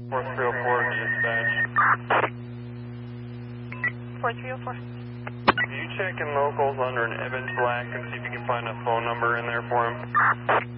4304 dispatch. 4304. Can you check in locals under an Evans Black and see if you can find a phone number in there for him?